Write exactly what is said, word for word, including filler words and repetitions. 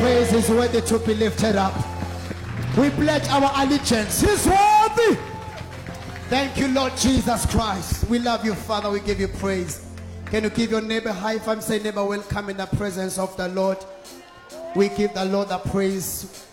praise is worthy to be lifted up. We pledge our allegiance. He's worthy. Thank you, Lord Jesus Christ. We love you, Father. We give you praise. Can you give your neighbor a high five? Say, neighbor, welcome in the presence of the Lord. We give the Lord the praise.